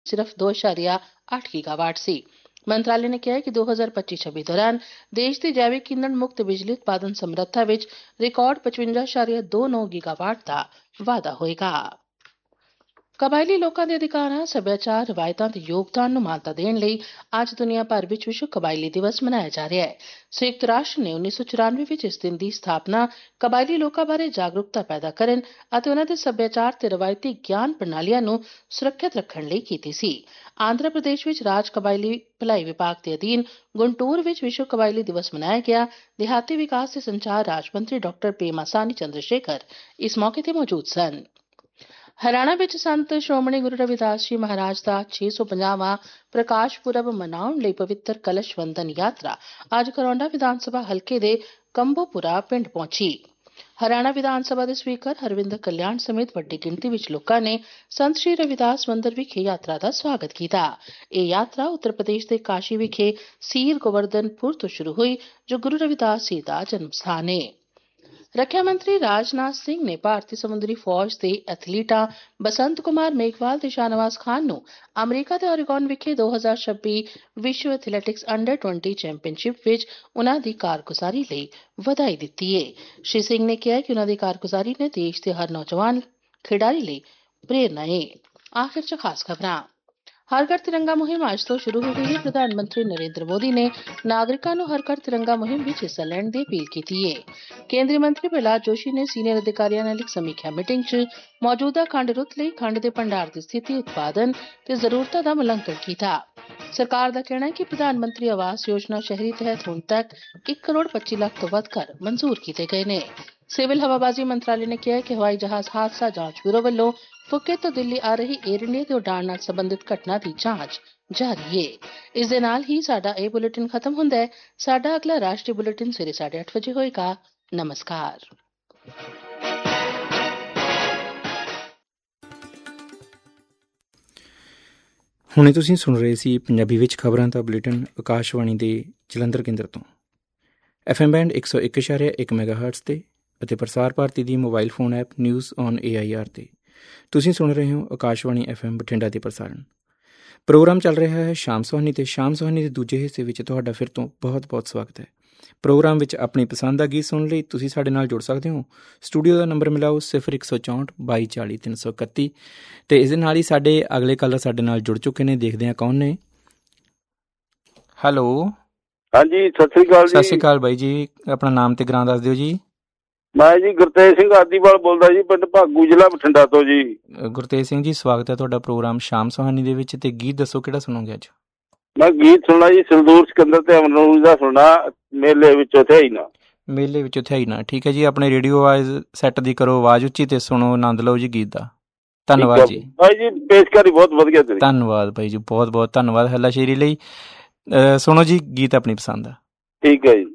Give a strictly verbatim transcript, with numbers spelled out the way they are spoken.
ਸਿਰਫ ਦੋ ਇਸ਼ਾਰੀਆ ਅੱਠ ਗੀਗਾਵਾਟ ਸੀ। ਮੰਤਰਾਲੇ ਨੇ ਕਿਹਾ ਕਿ ਦੋ ਹਜ਼ਾਰ ਪੱਚੀ ਛੱਬੀ ਦੌਰਾਨ ਦੇਸ਼ ਦੀ ਜੈਵਿਕ ਈਂਧਣ ਮੁਕਤ ਬਿਜਲੀ ਉਤਪਾਦਨ ਸਮਰੱਥਾ ਵਿੱਚ ਰਿਕਾਰਡ ਪਚਵੰਜਾ ਇਸ਼ਾਰੀਆ ਦੋ ਨੌ ਗੀਗਾਵਾਟ ਦਾ ਵਾਧਾ ਹੋਏਗਾ। ਕਬਾਇਲੀ ਲੋਕਾਂ ਦੇ ਅਧਿਕਾਰਾਂ, ਸੱਭਿਆਚਾਰ, ਰਵਾਇਤਾਂ ਤੇ ਯੋਗਦਾਨ ਨੂੰ ਮਾਨਤਾ ਦੇਣ ਲਈ ਅੱਜ ਦੁਨੀਆ ਭਰ ਵਿੱਚ ਵਿਸ਼ਵ ਕਬਾਇਲੀ ਦਿਵਸ ਮਨਾਇਆ ਜਾ ਰਿਹਾ ਹੈ। ਸੰਯੁਕਤ ਰਾਸ਼ਟਰ ਨੇ ਉੱਨੀ ਸੌ ਚੁਰਾਨਵੇਂ ਵਿੱਚ ਇਸ ਦਿਨ ਦੀ ਸਥਾਪਨਾ ਕਬਾਇਲੀ ਲੋਕਾਂ ਬਾਰੇ ਜਾਗਰੂਕਤਾ ਪੈਦਾ ਕਰਨ ਅਤੇ ਉਹਨਾਂ ਦੇ ਸੱਭਿਆਚਾਰ ਤੇ ਰਵਾਇਤੀ ਗਿਆਨ ਪ੍ਰਣਾਲੀਆਂ ਨੂੰ ਸੁਰੱਖਿਅਤ ਰੱਖਣ ਲਈ ਕੀਤੀ ਸੀ। ਆਂਧਰਾ ਪ੍ਰਦੇਸ਼ ਵਿੱਚ ਰਾਜ ਕਬਾਇਲੀ ਭਲਾਈ ਵਿਭਾਗ ਦੇ ਅਧੀਨ ਗੁੰਟੂਰ ਵਿੱਚ ਵਿਸ਼ਵ ਕਬਾਇਲੀ ਦਿਵਸ ਮਨਾਇਆ ਗਿਆ। ਦਿਹਾਤੀ ਵਿਕਾਸ ਤੇ ਸੰਚਾਰ ਰਾਜ ਮੰਤਰੀ ਡਾਕਟਰ ਪੇਮਾਸਾਨੀ ਚੰਦਰਸ਼ੇਖਰ ਇਸ ਮੌਕੇ ਤੇ ਮੌਜੂਦ ਸਨ। ਹਰਿਆਣਾ ਵਿੱਚ ਸੰਤ ਸ਼੍ਰੋਮਣੀ ਗੁਰੂ ਰਵਿਦਾਸ ਜੀ ਮਹਾਰਾਜ ਦਾ ਛੇ ਸੌ ਪੰਜਾਹਵਾਂ ਪ੍ਰਕਾਸ਼ ਪੁਰਬ ਮਨਾਉਣ ਲਈ ਪਵਿੱਤਰ ਕਲਸ਼ ਬੰਧਨ ਯਾਤਰਾ ਅੱਜ ਕਰੌਂਡਾ ਵਿਧਾਨ ਸਭਾ ਹਲਕੇ ਦੇ ਕੰਬੋਪੁਰਾ ਪਿੰਡ ਪਹੁੰਚੀ। ਹਰਿਆਣਾ ਵਿਧਾਨ ਸਭਾ ਦੇ ਸਪੀਕਰ ਹਰਵਿੰਦਰ ਕਲਿਆਣ ਸਮੇਤ ਵੱਡੀ ਗਿਣਤੀ ਵਿੱਚ ਲੋਕਾਂ ਨੇ ਸੰਤ ਸ਼੍ਰੀ ਰਵਿਦਾਸ ਮੰਦਿਰ ਵਿਖੇ ਯਾਤਰਾ ਦਾ ਸਵਾਗਤ ਕੀਤਾ। ਇਹ ਯਾਤਰਾ ਉੱਤਰ ਪ੍ਰਦੇਸ਼ ਦੇ ਕਾਸ਼ੀ ਵਿਖੇ ਸੀਰ ਗੋਵਰਧਨਪੁਰ ਤੋਂ ਸ਼ੁਰੂ ਹੋਈ, ਜੋ ਗੁਰੂ ਰਵਿਦਾਸ ਜੀ ਦਾ ਜਨਮ ਸਥਾਨ ਹੈ। ਰੱਖਿਆ ਮੰਤਰੀ ਰਾਜਨਾਥ ਸਿੰਘ ਨੇ ਭਾਰਤੀ ਸਮੁੰਦਰੀ ਫੌਜ ਦੇ ਐਥਲੀਟਾਂ ਬਸੰਤ ਕੁਮਾਰ ਮੇਘਵਾਲ ਤੇ ਸ਼ਾਹਨਵਾਜ਼ ਖਾਨ ਨੂੰ ਅਮਰੀਕਾ ਦੇ ਓਰੇਗਨ ਵਿਖੇ ਦੋ ਹਜ਼ਾਰ ਛੱਬੀ ਵਿਸ਼ਵ ਐਥਲੈਟਿਕਸ ਅੰਡਰ ਵੀਹ ਚੈਂਪੀਅਨਸ਼ਿਪ ਵਿੱਚ ਉਨ੍ਹਾਂ ਦੀ ਕਾਰਗੁਜ਼ਾਰੀ ਲਈ ਵਧਾਈ ਦਿੱਤੀ ਹੈ। ਸ਼੍ਰੀ ਸਿੰਘ ਨੇ ਕਿਹਾ ਕਿ ਉਨ੍ਹਾਂ ਦੀ ਕਾਰਗੁਜ਼ਾਰੀ ਨੇ ਦੇਸ਼ ਦੇ ਹਰ ਨੌਜਵਾਨ ਖਿਡਾਰੀ ਲਈ ਪ੍ਰੇਰਨਾ ਹੈ। ਆਖਿਰ ਚ ਖਾਸ ਖਬਰਾਂ। ਹਰ ਘਰ ਤਿਰੰਗਾ ਮੁਹਿੰਮ ਅੱਜ ਤੋਂ ਸ਼ੁਰੂ ਹੋ ਗਈ ਹੈ। ਪ੍ਰਧਾਨ ਮੰਤਰੀ ਨਰਿੰਦਰ ਮੋਦੀ ਨੇ ਨਾਗਰਿਕਾਂ ਨੂੰ ਹਰ ਘਰ ਤਿਰੰਗਾ ਮੁਹਿੰਮ ਵਿੱਚ ਹਿੱਸਾ ਲੈਣ ਦੀ ਅਪੀਲ ਕੀਤੀ ਹੈ। ਕੇਂਦਰੀ ਮੰਤਰੀ ਪ੍ਰਹਲਾਦ ਜੋਸ਼ੀ ਨੇ ਸੀਨੀਅਰ ਅਧਿਕਾਰੀਆਂ ਨਾਲ ਇੱਕ ਸਮੀਖਿਆ ਮੀਟਿੰਗ 'ਚ ਮੌਜੂਦਾ ਖੰਡ ਰੁੱਤ ਲਈ ਖੰਡ ਦੇ ਭੰਡਾਰ ਦੀ ਸਥਿਤੀ, ਉਤਪਾਦਨ ਤੇ ਜ਼ਰੂਰਤਾਂ ਦਾ ਮੁਲਾਂਕਣ ਕੀਤਾ। ਸਰਕਾਰ ਦਾ ਕਹਿਣਾ ਹੈ ਕਿ ਪ੍ਰਧਾਨ ਮੰਤਰੀ ਆਵਾਸ ਯੋਜਨਾ ਸ਼ਹਿਰੀ ਤਹਿਤ ਹੁਣ ਤੱਕ ਇੱਕ ਕਰੋੜ ਪੱਚੀ ਲੱਖ ਤੋਂ ਵੱਧ ਘਰ ਮਨਜ਼ੂਰ ਕੀਤੇ ਗਏ ਨੇ। ਸਿਵਲ ਹਵਾਬਾਜ਼ੀ ਮੰਤਰਾਲੇ ਨੇ ਕਿਹਾ ਕਿ ਹਵਾਈ ਜਹਾਜ਼ ਹਾਦਸਾ ਜਾਂਚ ਬਿਊਰੋ ਵੱਲੋਂ ਫੁਕੇਤ ਤੋਂ ਦਿੱਲੀ ਆ ਰਹੀ ਏਅਰ ਇੰਡੀਆ ਦੀ ਉਡਾਣ ਨਾਲ ਸੰਬੰਧਿਤ ਘਟਨਾ ਦੀ ਜਾਂਚ ਜਾਰੀ ਹੈ। ਇਸ ਦੇ ਨਾਲ ਹੀ ਸਾਡਾ ਇਹ ਬੁਲੇਟਿਨ ਖਤਮ ਹੁੰਦਾ ਹੈ। ਸਾਡਾ ਅਗਲਾ ਰਾਸ਼ਟਰੀ ਬੁਲੇਟਿਨ ਸਵੇਰੇ ਸਾਢੇ ਅੱਠ ਵਜੇ ਹੋਏਗਾ। ਨਮਸਕਾਰ। ਹੁਣੇ ਤੁਸੀਂ ਸੁਣ ਰਹੇ ਸੀ ਪੰਜਾਬੀ ਵਿੱਚ ਖਬਰਾਂ ਦਾ ਬੁਲੇਟਿਨ ਆਕਾਸ਼ਵਾਣੀ ਦੇ ਜਲੰਧਰ ਕੇਂਦਰ ਤੋਂ ਐਫ ਐਮ ਬੈਂਡ ਇੱਕ ਸੌ ਇੱਕ ਇਸ਼ਾਰਿਆ ਇੱਕ ਮੈਗਾ ਹਰਟਜ਼ ਤੇ ਅਤੇ ਪ੍ਰਸਾਰ ਭਾਰਤੀ ਦੀ mobile phone app news on A I R ਤੇ ਤੁਸੀਂ ਸੁਣ ਰਹੇ ਹੋ ਆਕਾਸ਼ਵਾਣੀ ਐਫ ਐਮ ਬਠਿੰਡਾ ਦੇ ਪ੍ਰਸਾਰਣ। ਪ੍ਰੋਗਰਾਮ ਚੱਲ ਰਿਹਾ ਹੈ ਸ਼ਾਮ ਸੁਹਾਨੀ ਤੇ ਸ਼ਾਮ ਸੁਹਾਨੀ ਦੇ ਦੂਜੇ ਹਿੱਸੇ ਵਿੱਚ ਤੁਹਾਡਾ ਫਿਰ ਤੋਂ ਬਹੁਤ ਬਹੁਤ ਸਵਾਗਤ ਹੈ। ਪ੍ਰੋਗਰਾਮ ਵਿੱਚ ਆਪਣੀ ਪਸੰਦ ਦਾ ਗੀਤ ਸੁਣਨ ਲਈ ਤੁਸੀਂ ਸਾਡੇ ਨਾਲ ਜੁੜ ਸਕਦੇ ਹੋ। ਸਟੂਡੀਓ ਦਾ ਨੰਬਰ ਮਿਲਾਓ ਸਿਫਰ ਇੱਕ ਸੌ ਚੌਂਹਠ ਬਾਈ ਚਾਲੀ ਤਿੰਨ ਸੌ ਇਕੱਤੀ ਅਤੇ ਇਸ ਦੇ ਨਾਲ ਹੀ ਸਾਡੇ ਅਗਲੇ ਕਾਲਰ ਸਾਡੇ ਨਾਲ ਜੁੜ ਚੁੱਕੇ ਨੇ। ਦੇਖਦੇ ਹਾਂ ਕੌਣ ਨੇ। ਹੈਲੋ, ਹਾਂਜੀ, ਸਤਿ ਸ੍ਰੀ ਅਕਾਲ ਜੀ। ਸਤਿ ਸ਼੍ਰੀ ਅਕਾਲ ਬਾਈ ਜੀ, ਆਪਣਾ ਨਾਮ ਤੇ ਗ੍ਰਾਂ ਦੱਸ ਦਿਓ ਜੀ। ਮੈਂ ਜੀ ਗੁਰਤੇਜ ਸਿੰਘ ਆਦੀਵਾਲ ਬੋਲਦਾ ਜੀ, ਪਿੰਡ ਭਾਗੂ, ਜ਼ਿਲ੍ਹਾ ਬਠਿੰਡਾ ਤੋਂ ਜੀ। ਗੁਰਤੇਜ ਸਿੰਘ ਜੀ, ਸਵਾਗਤ ਹੈ ਤੁਹਾਡਾ ਪ੍ਰੋਗਰਾਮ ਸ਼ਾਮ ਸੁਹਾਨੀ ਦੇ ਵਿੱਚ। ਤੇ ਗੀਤ ਦੱਸੋ ਕਿਹੜਾ ਸੁਣੋਗੇ ਅੱਜ? ਮੈਂ ਗੀਤ ਸੁਣਨਾ ਜੀ ਸੰਦੂਰ ਸਿਕੰਦਰ ਤੇ ਅਮਰੂਦ ਦਾ ਸੁਣਨਾ, ਮੇਲੇ ਵਿੱਚੋਂ ਥਿਆਈ ਨਾ। ਮੇਲੇ ਵਿੱਚੋਂ ਥਿਆਈ ਨਾ, ਠੀਕ ਹੈ ਜੀ। ਆਪਣੇ ਰੇਡੀਓ ਆਵਾਜ਼ ਸੈੱਟ ਦੀ ਕਰੋ ਆਵਾਜ਼ ਉੱਚੀ ਤੇ ਸੁਣੋ, ਆਨੰਦ ਲਓ ਜੀ ਗੀਤ ਦਾ। ਧੰਨਵਾਦ ਜੀ ਬਾਈ ਜੀ, ਪੇਸ਼ਕਾਰੀ ਬਹੁਤ ਵਧੀਆ ਤੇਰੀ। ਧੰਨਵਾਦ ਬਾਈ ਜੀ, ਬਹੁਤ ਬਹੁਤ ਧੰਨਵਾਦ ਹੱਲਾਸ਼ੇਰੀ ਲਈ। ਸੁਣੋ ਜੀ ਗੀਤ ਆਪਣੀ ਪਸੰਦ ਦਾ। ਠੀਕ ਹੈ ਜੀ।